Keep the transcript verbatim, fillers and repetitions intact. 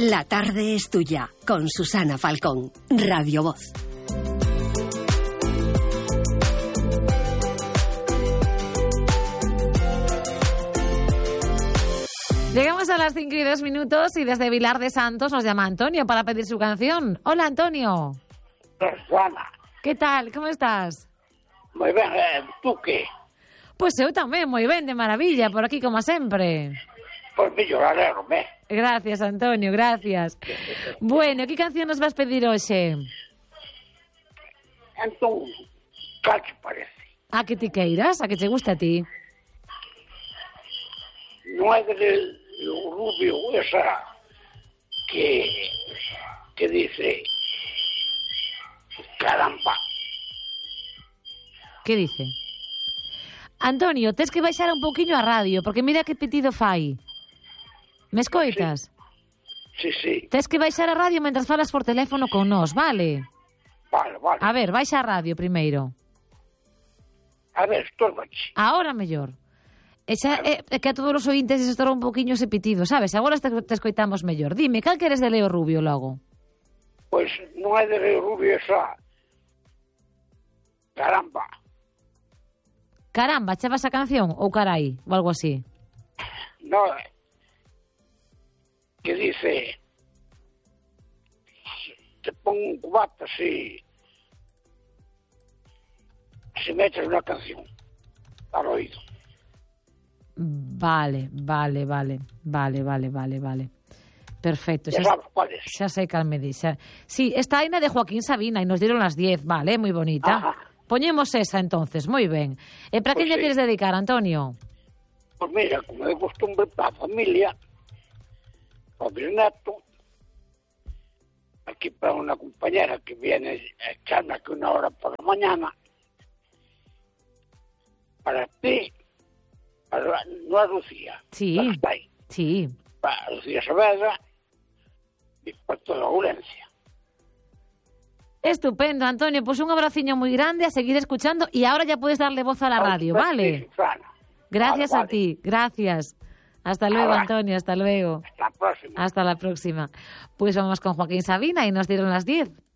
La tarde es tuya, con Susana Falcón, Radio Voz. Llegamos a las cinco y dos minutos y desde Vilar de Santos nos llama Antonio para pedir su canción. Hola, Antonio. Susana. ¿Qué tal? ¿Cómo estás? Moi ben, eh, tú que? Pois eu tamén, moi ben, de maravilla, por aquí como sempre. Pois mellor, alégrome. Gracias, Antonio, gracias. Bueno, que canción nos vas pedir hoxe? Entón, cal te parece? A que ti queiras, a que te gusta a ti. Non é del Rubio esa que que dice caramba. Que dice? Antonio, tes que baixar un pouquiño a radio, porque mira que pitido fai. Me escoitas? Sí, sí. Tes que baixar a radio mentras falas por teléfono con nós, vale? Vale, vale. A ver, baixa a radio primeiro. A ver, estorbache. Ahora mellor. E xa, é, é que a todos os ointes se estorba un poquinho ese pitido, sabes? Agora te, te escoitamos mellor. Dime, cal queres de Leo Rubio logo? Pois non é de Leo Rubio esa caramba. Caramba, chavas a canción ou carai, ou algo así? No, que dice te pongo un cubata si si metes una canción al oído. Vale, vale, vale, vale, vale, vale, vale. Perfecto. Ya Xa, sabes cuál es. xa sei cal me di. Xa. Sí, está aí na de Joaquín Sabina e nos dieron las diez, vale, moi bonita. Ajá. Poñemos esa entonces, moi ben. E para Pues quen lle sí. queres dedicar, Antonio? Pues mira, como de costumbre, para la familia, para mi neto, aquí para una compañera que viene a echarme aquí una hora por la mañana, para ti, para no a Lucía, Sí. la que está ahí, Sí. para Lucía Saavedra y para toda la Ulencia. Estupendo, Antonio. Pues un abraciño muy grande, a seguir escuchando y ahora ya puedes darle voz a la radio, ¿vale? Gracias Vale, a vale. ti, gracias. Hasta luego, Ahora. Antonio, hasta luego. Hasta la próxima. Hasta la próxima. Pues vamos con Joaquín Sabina y nos dieron las diez.